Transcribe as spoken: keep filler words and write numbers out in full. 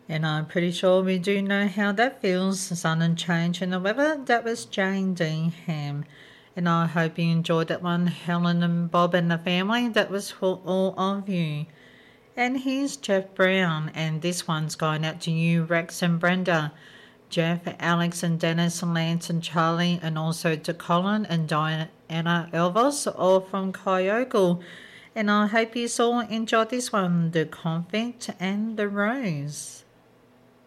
And I'm pretty sure we do know how that feels. The sun and change in the weather. That was Jane Deanham. And I hope you enjoyed that one, Helen and Bob and the family. That was for all of you. And here's Jeff Brown. And this one's going out to you, Rex and Brenda. Jeff, Alex and Dennis and Lance and Charlie. And also to Colin and Diana Elvos, all from Kyogle. And I hope you all enjoyed this one, The Convict and the Rose.